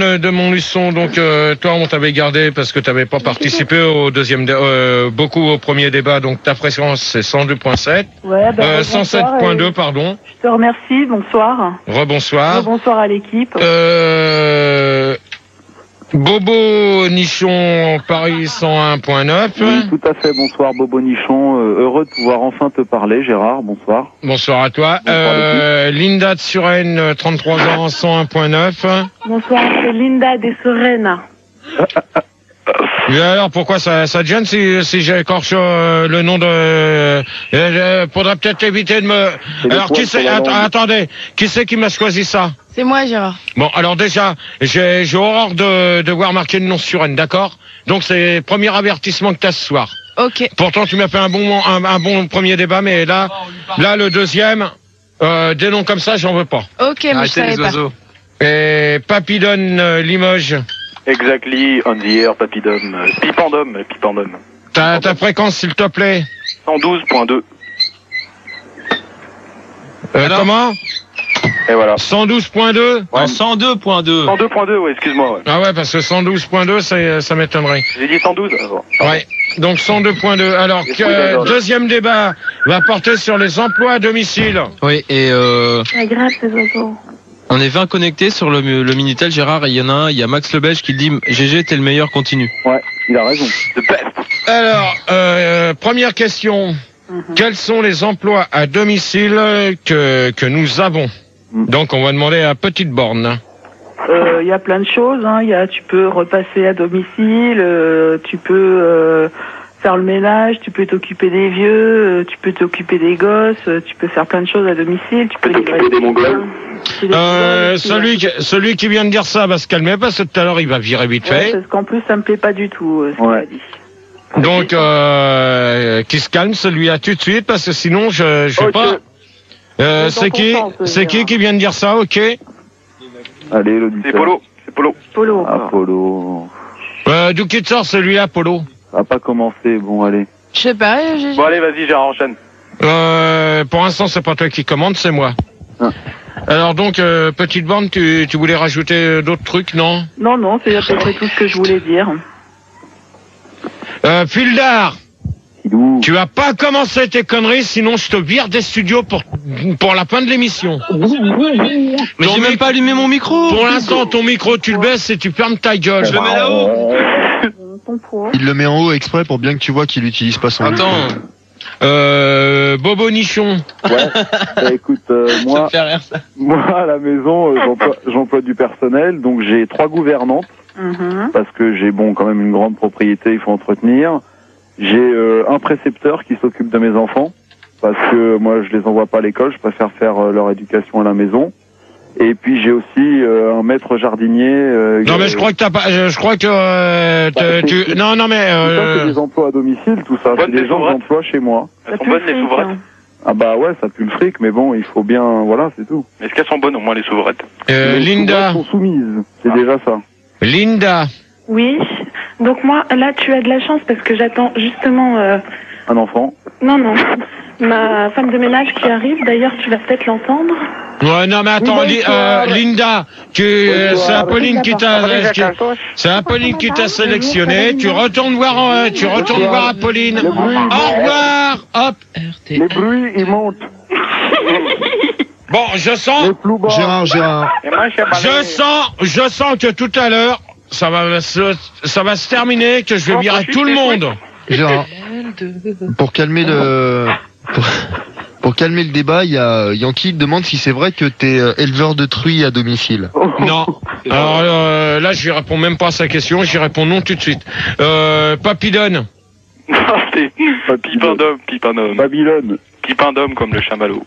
De Montluçon, donc toi on t'avait gardé parce que tu n'avais pas participé au deuxième, beaucoup au premier débat, donc ta fréquence c'est 102.7, ouais, 107.2 pardon. Je te remercie, bonsoir. Rebonsoir. Bonsoir à l'équipe. Bobo Nichon, Paris 101.9. Oui, tout à fait, bonsoir Bobo Nichon, heureux de pouvoir enfin te parler Gérard, bonsoir. Bonsoir à toi. Linda de Suresnes, 33 ans, 101.9. Bonsoir, c'est Linda des Serenes. Et alors pourquoi ça te gêne si j'écorche le nom de... faudrait peut-être éviter de me... Alors qui c'est... Attendez, qui c'est qui m'a choisi ça? C'est moi, Gérard. Bon, alors déjà, j'ai horreur de voir marquer le nom Suresnes, d'accord? Donc c'est le premier avertissement que t'as ce soir. Ok. Pourtant tu m'as fait un bon premier débat, mais là le deuxième, des noms comme ça, j'en veux pas. Ok, mais je savais pas. Et Papidone Limoges. Exactly, on the air, Papidum, Pipandum. Ta fréquence, s'il te plaît. 112.2. Comment? Et voilà. 112.2? Ouais. 102.2. 102.2, ouais, excuse-moi. Ouais. Ah ouais, parce que 112.2, ça m'étonnerait. J'ai dit 112 alors. Ouais. Donc 102.2. Alors, deuxième débat va porter sur les emplois à domicile. Oui, et C'est grave, ces oiseaux. on est 20 connectés sur le Minitel, Gérard, et il y en a un, il y a Max Le Belge qui dit « GG, t'es le meilleur, continue ». Ouais, il a raison. The best. Alors, première question. Quels sont les emplois à domicile que nous avons? Donc, on va demander à Petite Borne. Il y a plein de choses, hein. Tu peux repasser à domicile, tu peux faire le ménage, tu peux t'occuper des vieux, tu peux t'occuper des gosses, tu peux faire plein de choses à domicile, tu peux livrer des Mongols. Celui qui vient de dire ça va se calmer parce que tout à l'heure il va virer vite fait. Parce qu'en plus ça me plaît pas du tout ce qu'il a dit. Donc qui se calme celui-là tout de suite parce que sinon je sais pas. C'est qui vient de dire ça? Ok. Allez, l'auditeur. C'est Polo. Ah, Polo. D'où qu'il sort celui-là, Polo? Ça va pas commencer, bon allez. Je sais pas, GG. Bon allez, vas-y, Gérard, enchaîne. Pour l'instant c'est pas toi qui commande, c'est moi. Ah. Alors donc, Petite Borne, tu voulais rajouter d'autres trucs, non? Non, c'est à peu près tout ce que je voulais dire. Fildar, tu vas pas commencer tes conneries, sinon je te vire des studios pour la fin de l'émission. Mais j'ai même pas allumé mon micro. Pour l'instant, ton micro, tu le baisses et tu fermes ta gueule. Je le mets là-haut. Il le met en haut exprès pour bien que tu vois qu'il utilise pas son micro. Attends. Bobo Nichon. Ouais. Écoute, moi à la maison, j'emploie du personnel, donc j'ai 3 gouvernantes, parce que j'ai quand même une grande propriété, il faut entretenir. J'ai un précepteur qui s'occupe de mes enfants, parce que moi je les envoie pas à l'école, je préfère faire leur éducation à la maison. Et puis j'ai aussi un maître jardinier. Non mais je crois que t'as pas. Je crois que non mais. C'est des emplois à domicile, tout ça. C'est des gens que j'emploie chez moi. Elles sont bonnes les souveraines. Ah bah ouais, ça pue le fric, mais bon, il faut bien, voilà, c'est tout. Est-ce qu'elles sont bonnes au moins les souveraines? Linda. Elles sont soumises, c'est déjà ça. Linda. Oui. Donc moi, là, tu as de la chance parce que j'attends justement. Un enfant. Non. Ma femme de ménage qui arrive. D'ailleurs, tu vas peut-être l'entendre. Ouais, non, mais attends, Linda, c'est Apolline qui t'a sélectionné. Tu retournes voir Apolline. Au revoir. Hop. Les bruits, ils montent. Bon, je sens. Gérard. Je sens que tout à l'heure, ça va se terminer, que je vais virer tout le monde. Gérard. Pour calmer Pour calmer le débat, il y a Yankee qui demande si c'est vrai que t'es éleveur de truies à domicile. Non. Alors là, je lui réponds même pas à sa question, j'y réponds non tout de suite. Papidone. Non, c'est Pipindome. Babylone. Pipindome comme le chamallow.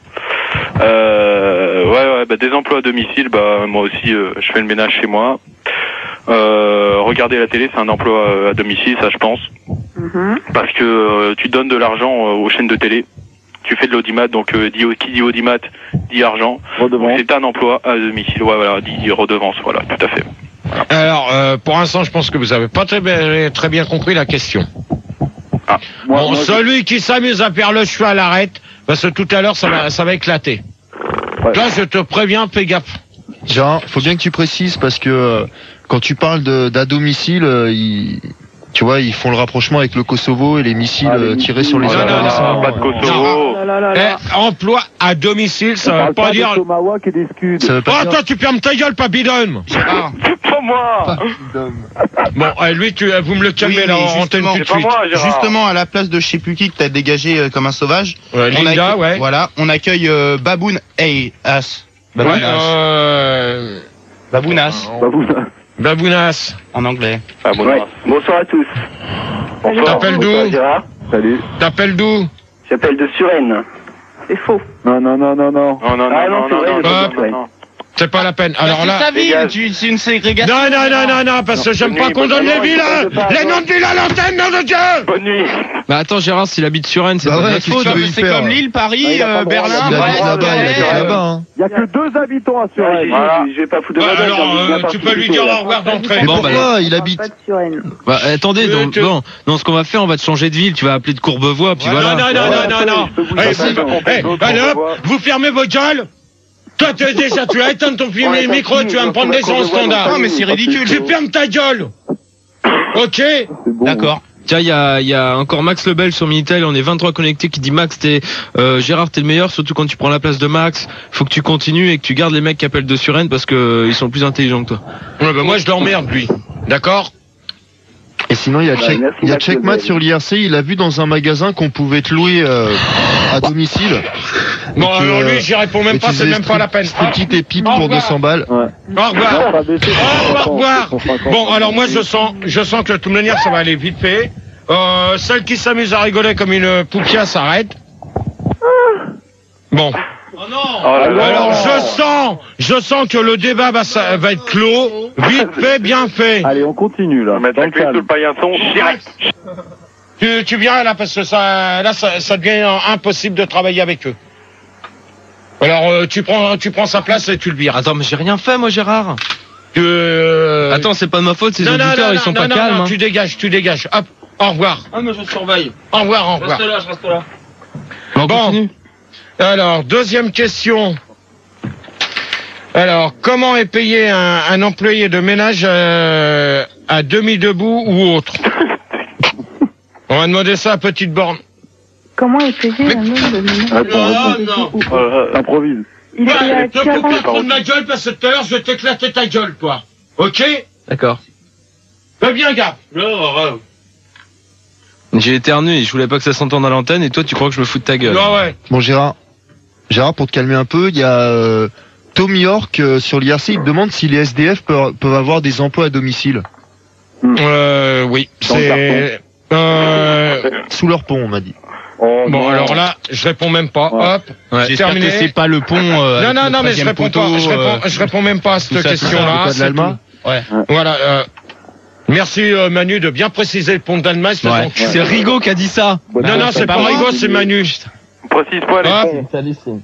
Ouais, des emplois à domicile, moi aussi, je fais le ménage chez moi. Regarder la télé, c'est un emploi à domicile, ça je pense. Parce que tu donnes de l'argent aux chaînes de télé. Tu fais de l'audimat, donc qui dit audimat dit argent. C'est un emploi à domicile, dit redevance, voilà, tout à fait. Voilà. Alors, pour l'instant, je pense que vous avez pas très bien compris la question. Ah. Celui qui s'amuse à faire le cheval arrête, parce que tout à l'heure, ça va éclater. Ouais. Là, je te préviens, fais gaffe. Genre, faut bien que tu précises parce que quand tu parles d'à domicile, tu vois, ils font le rapprochement avec le Kosovo et les missiles tirés sur les adolescents. Pas de Kosovo. Emploi à domicile, ça veut pas dire... Tomahawk et des scuds. Oh, toi, tu fermes ta gueule, pas bidon. Pas moi. Bon, lui, vous me le calmez là, en antenne tout de suite. Justement, à la place de je sais plus qui que t'as dégagé comme un sauvage, Linda, ouais. Voilà, on accueille Baboon As. Babounas. Babounas. En anglais. Bonsoir à tous. T'appelles d'où? Salut. T'appelles d'où? J'appelle de Suresnes. C'est faux. Non. C'est pas la peine. Alors là... c'est une ségrégation. Non, parce que j'aime pas qu'on donne les villes, les noms de villes à l'antenne, nom de Dieu! Bonne nuit. Bah attends, Gérard, s'il habite sur Rennes, c'est pas de notre faute. C'est comme Lille, Paris, Berlin, Il y a que 2 habitants à Suresnes. Je vais pas foutre de ma gueule. Alors, tu peux lui dire au revoir d'entrée. Mais pourquoi il habite? Pas de Suresnes. Bah attendez, non, ce qu'on va faire, on va te changer de ville, tu vas appeler de Courbevoie, puis voilà. Non. Allez hop, vous fermez vos gueules. Toi, tu vas éteindre ton micro, tu vas me prendre des sons standards. Non, mais c'est ridicule. Tu fermes ta gueule. Ok? D'accord. Tiens, il y a encore Max Lebel sur Minitel, on est 23 connectés, qui dit Max, Gérard, t'es le meilleur, surtout quand tu prends la place de Max. Faut que tu continues et que tu gardes les mecs qui appellent de Suresnes parce que ils sont plus intelligents que toi. Ouais, bah moi je l'emmerde lui. D'accord? Et sinon, il y a Checkmat sur l'IRC, il a vu dans un magasin qu'on pouvait te louer à domicile. Bon, alors lui, j'y réponds même pas, c'est même pas la peine. Petit et pipe pour 200 balles. Ouais. Au revoir. Au revoir. Bon, alors moi, je sens que de toute manière, ça va aller vite fait. Celle qui s'amuse à rigoler comme une poupia s'arrête. Bon. Oh non. Alors, je sens que le débat va être clos. Vite fait, bien fait. Allez, on continue, là. Mettre la clé sous le paillasson, direct. Tu viens là parce que ça devient impossible de travailler avec eux. Alors tu prends sa place et tu le vires. Attends, mais j'ai rien fait moi, Gérard. Attends, c'est pas de ma faute, ces auditeurs ils sont pas calmes. Non, tu dégages. Hop, au revoir. Ah mais je surveille. Au revoir. Je reste là. Bon, continue. Alors, deuxième question. Alors, comment est payé un employé de ménage à demi-debout ou autre? On va demander ça à Petite Borne. Comment est payé un homme de ménage? Réponds. Improvise. Il est à Tu peux pas 40 prendre ma gueule parce que tout à l'heure je vais t'éclater ta gueule, toi. Ok? D'accord. Fais bien gaffe. J'ai éternué, je voulais pas que ça s'entende à l'antenne et toi tu crois que je me fous de ta gueule. Ouais. Bon, Gérard, pour te calmer un peu, il y a Tom York sur l'IRC, il te demande si les SDF peuvent avoir des emplois à domicile. Oui. C'est... Sous leur pont, on m'a dit. Oh, bon, alors là, je réponds même pas. Ouais. Hop. Ouais. J'espère terminé. que c'est pas le pont. Non, mais je réponds pas. Je réponds même pas à cette question-là. Ouais. Voilà. Merci Manu de bien préciser le pont d'Allemagne. Ouais. C'est Rigaud qui a dit ça. Non, c'est pas Rigaud, c'est Manu. Précise pas les ponts.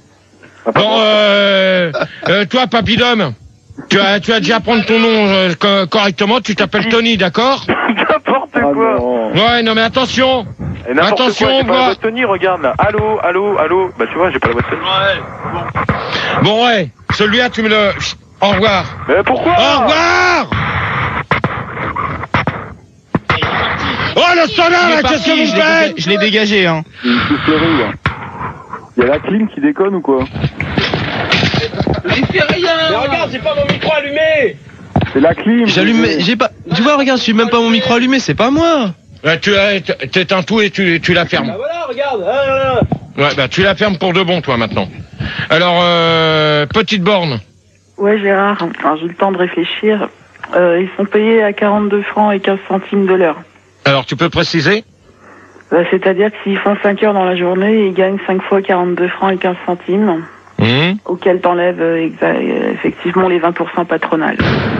Bon, toi, Papidom, tu as dû apprendre ton nom correctement. Tu t'appelles Tony, d'accord? N'importe quoi. Ouais, non mais attention. Et n'importe Attention, quoi, j'ai pas va. la boîte Tony, regarde là. Allô. Bah tu vois, j'ai pas la boîte Tony. Bon, ouais, celui-là, tu me le... Au revoir. Mais pourquoi? Au revoir. Oh, le standard, là, qu'est-ce que vous faites? Je l'ai dégagé, hein. Une soufflerie, là. Il y a la clim qui déconne ou quoi? Il fait rien. Mais regarde, j'ai pas mon micro allumé. C'est la clim. J'ai pas... Tu vois, regarde, je suis même pas mon micro allumé, c'est pas moi. Tu t'éteins tout et tu la fermes. Bah voilà, regarde. Ouais, bah tu la fermes pour de bon, toi, maintenant. Alors, Petite Borne. Ouais, Gérard, enfin, j'ai eu le temps de réfléchir. Ils sont payés à 42 francs et 15 centimes de l'heure. Alors, tu peux préciser? C'est-à-dire que s'ils font 5 heures dans la journée, ils gagnent 5 fois 42 francs et 15 centimes, auquel t'enlèves effectivement les 20% patronales.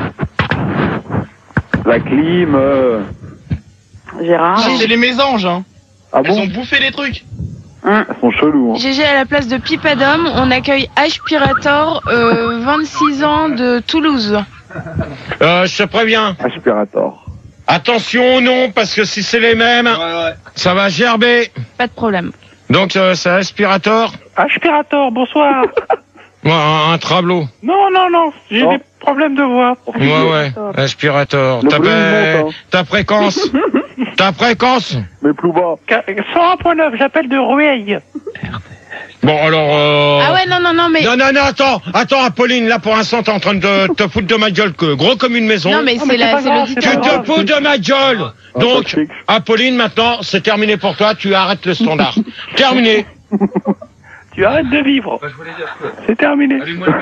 La clim. Gérard. C'est les mésanges, hein. Ah Elles bon? ont bouffé les trucs. Elles sont chelous. Hein. GG, à la place de Pipadom, on accueille Aspirator, 26 ans de Toulouse. Je te préviens. Aspirator. Attention au nom, parce que si c'est les mêmes, ça va gerber. Pas de problème. Donc, c'est Aspirator. Aspirator, bonsoir. Ouais, un travelot. Non, j'ai des problèmes de voix. Ouais, aspirateur. Ta fréquence. Ta fréquence. Mais plus bas. 101.9, j'appelle de Rueil. Bon, alors... Ah ouais, non, mais... Non, attends, Apolline, là, pour l'instant, t'es en train de te foutre de ma gueule, gros comme une maison. Non, mais c'est Tu te fous de ma gueule. Donc, Apolline, maintenant, c'est terminé pour toi, tu arrêtes le standard. Terminé. Tu arrêtes de vivre. Bah, je voulais dire que... C'est terminé.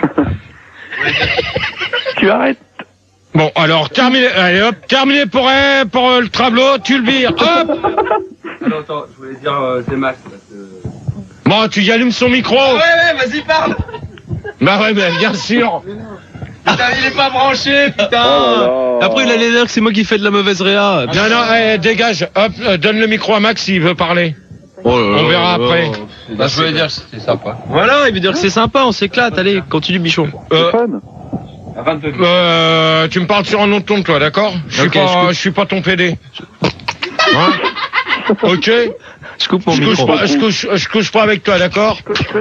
Tu arrêtes. Bon, alors, terminé. Allez, hop, terminé pour le travelot, tu le vires. Hop. Attends, je voulais dire, c'est Max. Bon, tu y allumes son micro. Ah ouais, vas-y, parle. Bah ouais, mais bien sûr. Putain, il est pas branché, putain. Après, il allait dire que c'est moi qui fais de la mauvaise réa. Non, dégage. Hop, donne le micro à Max s'il veut parler. On verra après. Bah, je voulais dire que c'était sympa. Voilà, il veut dire que c'est sympa, on s'éclate. Allez, continue, bichon. Tu me parles sur un nom de ton, toi, d'accord? Je suis pas ton PD. Hein? Ok? Je coupe mon micro. Je couche pas avec toi, d'accord?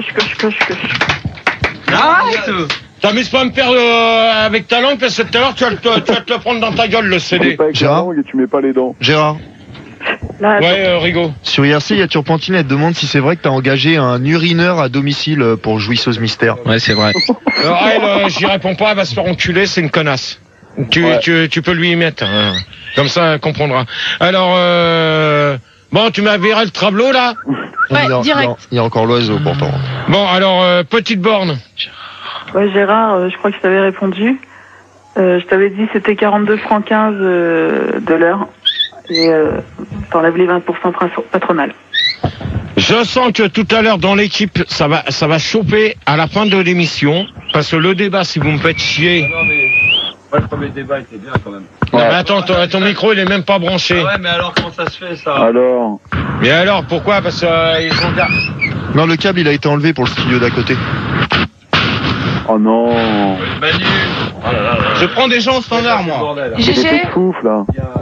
Arrête! T'amuses pas à me faire avec ta langue, parce que tout à l'heure, tu vas te le prendre dans ta gueule, le CD. Gérard, tu mets pas les dents. Gérard. Rigo. Sur IRC, il y a Turpentine, elle te demande si c'est vrai que t'as engagé un urineur à domicile pour Jouisseuse Mystère. Ouais, c'est vrai. J'y réponds pas, elle va se faire enculer, c'est une connasse. Tu peux lui y mettre, hein. Comme ça, elle comprendra. Alors, bon, tu m'as viré le travelot, là? Ouais, direct. Il y a encore l'oiseau, pourtant. Bon, alors, petite borne. Ouais, Gérard, je crois que je t'avais répondu. Je t'avais dit c'était 42 francs 15 de l'heure. Et t'enlèves les 20% patronales. Je sens que tout à l'heure dans l'équipe, ça va choper à la fin de l'émission. Parce que le débat, si vous me faites chier... Non, mais... Ouais, le premier débat était bien, quand même. Non, mais attends, ton micro, il est même pas branché. Ah ouais, mais alors, comment ça se fait, ça? Alors? Mais alors, pourquoi? Parce que ils ont... Non, le câble, il a été enlevé pour le studio d'à côté. Oh non. Manu. Oh là là. Je prends des gens au standard, moi. GG. Là.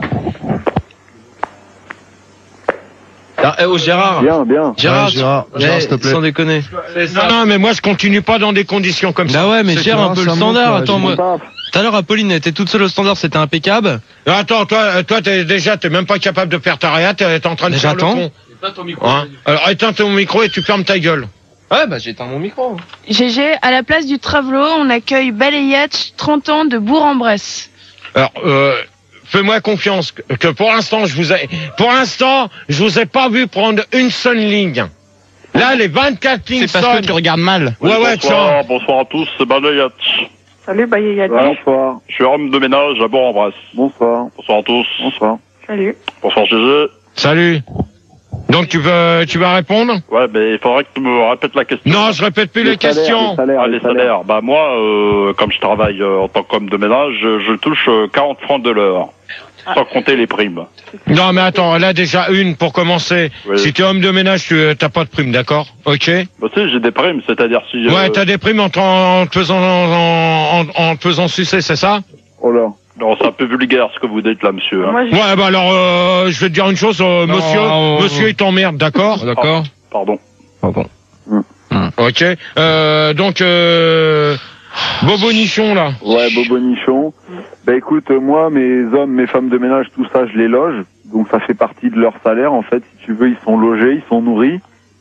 Oh, Gérard. Bien. Gérard, s'il te plaît. Sans déconner. Non, mais moi, je continue pas dans des conditions comme ça. Bah ouais, mais gère un peu le standard. Attends, moi. Tout à l'heure, Apolline était toute seule au standard, c'était impeccable. Attends, toi, t'es même pas capable de faire ta réa, t'es en train de faire le con. Éteins ton micro. Hein? Alors, éteins ton micro et tu fermes ta gueule. Ouais, bah j'éteins mon micro. GG, à la place du travelot, on accueille Balayage, 30 ans de Bourg-en-Bresse. Alors, fais-moi confiance que pour l'instant, je vous ai pas vu prendre une seule ligne. Là, les 24 lignes c'est parce que tu regardes mal. Ouais, tiens. Bonsoir à tous, c'est Balayat. Salut, Balayat. Bonsoir. Je suis homme de ménage à Bourg-en-Bresse. Bonsoir. Bonsoir à tous. Bonsoir. Salut. Bonsoir GG. Salut. Donc tu vas répondre? Ouais, mais il faudrait que tu me répètes la question. Non, je répète plus les questions. Les salaires. Bah moi, comme je travaille en tant qu'homme de ménage, je touche 40 francs de l'heure. Sans compter les primes. Non, mais attends, là déjà une pour commencer. Oui. Si tu es homme de ménage, tu t'as pas de prime, d'accord? Ok? Bah tu sais, j'ai des primes, c'est-à-dire si... Ouais, t'as des primes en te faisant sucer, c'est ça? Oh là. Non, c'est un peu vulgaire ce que vous dites là, monsieur. Hein. Ouais, bah alors, je vais te dire une chose, monsieur, il t'emmerde, d'accord? D'accord. Pardon. Ok. Donc, Bobonichon, là. Ouais, Bobonichon. Bah écoute, moi, mes hommes, mes femmes de ménage, tout ça, je les loge. Donc ça fait partie de leur salaire, en fait. Si tu veux, ils sont logés, ils sont nourris.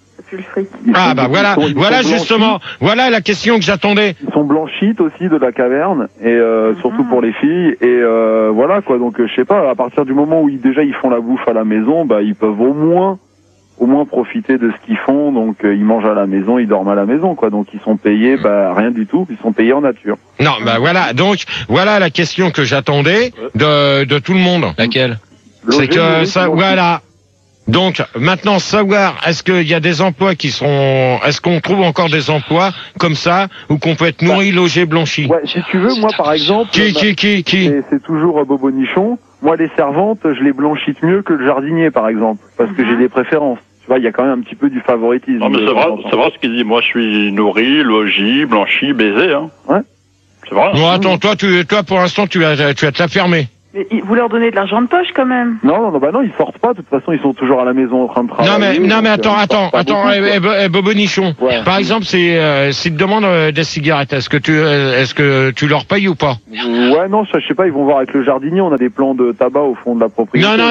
Voilà justement, voilà la question que j'attendais. Ils sont blanchites aussi de la caverne et surtout pour les filles et voilà quoi. Donc je sais pas, à partir du moment où ils font la bouffe à la maison, bah ils peuvent au moins profiter de ce qu'ils font. Donc ils mangent à la maison, ils dorment à la maison quoi. Donc ils sont payés rien du tout, ils sont payés en nature. Non, bah voilà. Donc voilà la question que j'attendais de tout le monde. Laquelle? C'est que ça, voilà. Donc, maintenant, savoir, est-ce qu'il y a des emplois est-ce qu'on trouve encore des emplois comme ça, où qu'on peut être nourri, logé, blanchi? Ouais, si tu veux, moi, par exemple. Qui? C'est toujours Bobonichon. Moi, les servantes, je les blanchite mieux que le jardinier, par exemple. Parce que j'ai des préférences. Tu vois, il y a quand même un petit peu du favoritisme. Non, mais c'est vrai ce qu'il dit. Moi, je suis nourri, logis, blanchi, baisé, hein. Ouais. C'est vrai. Bon, attends, toi, pour l'instant, tu vas te la fermer. Mais vous leur donnez de l'argent de poche quand même. Non, ils sortent pas. De toute façon, ils sont toujours à la maison en train de travailler. Non, mais attends, Bobonichon. Ouais. Par exemple, s'ils te demandent des cigarettes, est-ce que tu leur payes ou pas? Ouais, non, je sais pas. Ils vont voir avec le jardinier. On a des plants de tabac au fond de la propriété. Non.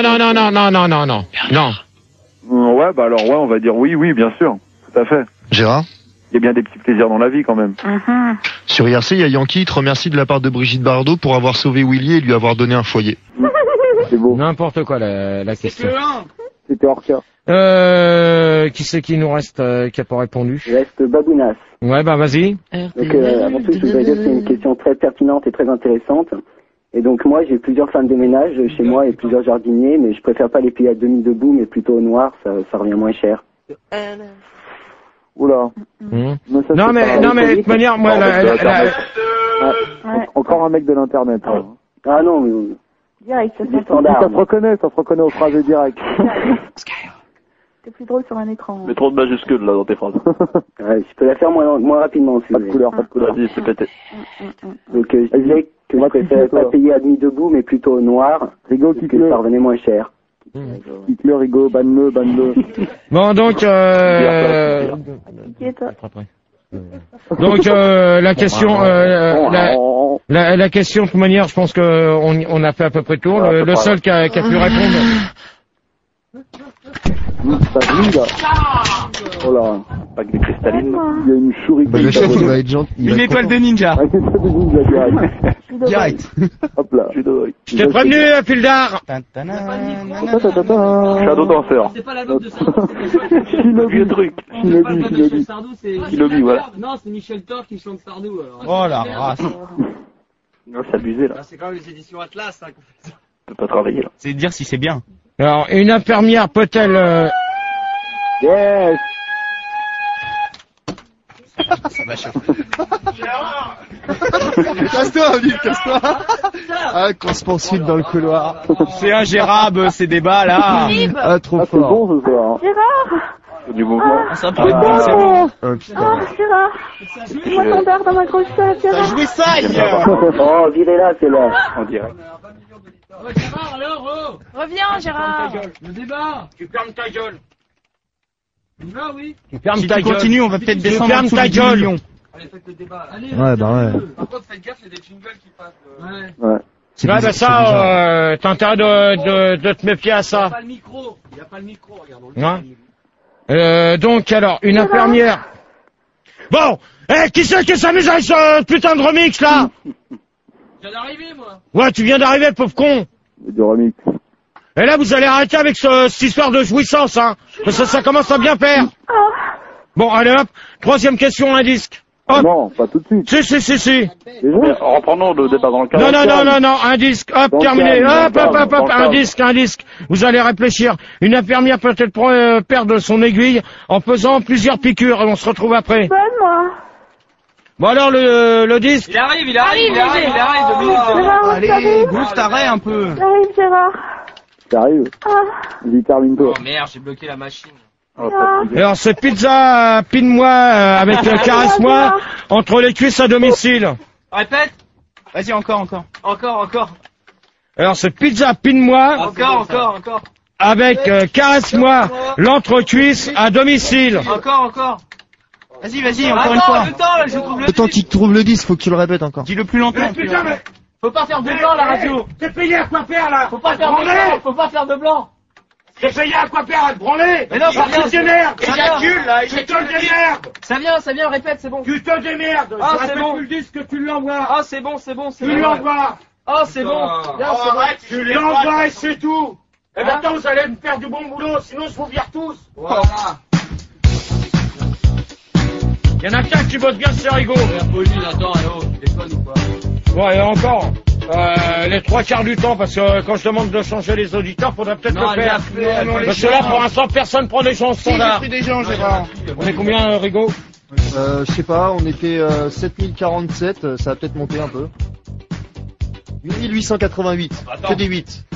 Ouais, bah alors on va dire oui, bien sûr, tout à fait. Gérard? Il y a bien des petits plaisirs dans la vie quand même. Sur IRC, il y a Yankee qui te remercie de la part de Brigitte Bardot pour avoir sauvé Willy et lui avoir donné un foyer. C'est beau. N'importe quoi la question. C'était Orca. Qui c'est qui nous reste qui a pas répondu? Il reste Babounas. Ouais, bah vas-y. Donc avant tout, je voudrais dire que c'est une question très pertinente et très intéressante. Et donc moi, j'ai plusieurs femmes de ménage chez moi et plusieurs jardiniers, mais je préfère pas les payer à demi debout, mais plutôt au noir, ça revient moins cher. Oula. Non mais de toute manière, moi encore un mec de l'internet. Ah non, mais Direct, ça c'est standard. Ça se reconnaît aux phrases directes. C'est plus drôle sur un écran. Mais trop de majuscules là dans tes phrases. Ouais, je peux la faire moins rapidement si Pas de couleur. Vas-y, c'est pété. Donc je dirais que je préfère pas payer à demi debout, mais plutôt au noir, Rigo, que ça revenait moins cher. Kick-le, Rigo, banne-le. Bon, donc, la question, la question, de toute manière, je pense qu'on a fait à peu près le tour. Le seul qui a pu répondre. Ça brille, là. Oh là. Avec des cristallines. Il y a une souris. Le chef, il va être gentil. Une étoile de ninja. Une étoile de ninja, Direct. Hop là. Je t'ai prévenu, Pildar. Shadow Dancer. C'est pas la note de Sardou, Vieux truc. Shinobi, voilà. Non, c'est Michel Thor qui chante Sardou. Oh la race. Non, c'est abusé là. C'est quand même les éditions Atlas. On peut pas travailler là. C'est dire si c'est bien. Alors, une infirmière peut-elle... Yes. Casse-toi, vite, casse-toi. Ah, qu'on se poursuive dans le couloir. C'est ingérable ces débats là. Ah, trop C'est fort. bon ce soir. Gérard! Du mouvement. Ça peut être bon, c'est bon. Oh putain. Gérard! Moi t'endors dans ma grosse tête, T'as Gérard! joué ça hier. Oh, virez-la, c'est là. En direct. Gérard, alors, Reviens, Gérard. le débat. Tu fermes ta gueule. Il va, oui. Tu fermes Si ta tu gueule. continues, on va peut-être Tu descendre en fermes dessous ta des 10 gueule. millions. Allez, faites le débat. Allez, Ouais, bah ouais. Par contre, faites gaffe, il y a des jingles qui passent. Ouais. Ouais, bah ça, t'as intérêt de te méfier à Il n'y a ça. pas le micro. Il n'y a pas le micro, regarde. Donc, alors, une infirmière. Bon, qui c'est qui s'amuse avec ce putain de remix, là? Je viens d'arriver, moi. Ouais, tu viens d'arriver, pauvre con. Du remix. Et là, vous allez arrêter avec cette histoire de jouissance, hein. Parce que ça commence à bien faire. Bon, allez hop. Troisième question, un disque. Hop. Non, pas tout de suite. Si. Déjà? Reprenons le débat dans le cadre. Non, un disque. Hop, Dans le terminé. cadre, Hop, un disque. Vous allez réfléchir. Une infirmière peut-elle perdre son aiguille en faisant plusieurs piqûres et on se retrouve après. Donne-moi! Bon alors, le disque. Il arrive, Dominique. Allez, bouge t'arrêt un peu. J'arrive, Gérard! T'arrives? Vas-y, termine-toi. Oh merde, j'ai bloqué la machine. Alors, c'est pizza, pine-moi, avec caresse-moi, entre les cuisses à domicile. Répète. Vas-y, encore. Alors, c'est pizza, pine-moi, Encore. avec caresse-moi, l'entrecuisse à domicile. Encore. Vas-y, encore une fois. Le temps, là, je trouve le Le temps qu'il trouve le disque, faut que tu le répètes encore. Dis-le plus longtemps. Mais... Faut pas faire de blanc, la radio. T'es payé à quoi faire, là? Faut pas faire de blanc. Faut pas faire de blanc. T'es payé à quoi faire, à te branler? Mais non, ça vient. Tu te démerdes. Ça vient. Tu te démerdes. Ça vient, répète, c'est bon. Tu te démerdes. Ah, Je c'est rappelle bon. plus le disque, tu l'envoies. Ah, c'est bon. Tu l'envoies. Ah, c'est bon. Bien, c'est bon. Tu l'envoies et c'est tout. Et maintenant, vous allez me faire du bon boulot, sinon je vous vire tous. Voilà. Il y en a qu'un qui bosse bien, c'est Rigo. Attends, tu déconnes ou quoi? Ouais, et encore. Les trois quarts du temps, parce que quand je demande de changer les auditeurs, faudrait peut-être le faire. Parce que là, pour l'instant, personne prend des gens standards. J'ai pris des gens, Gérard. On est combien, Rigo? Je sais pas, on était 7047, ça va peut-être monter un peu. 8888, que des 8.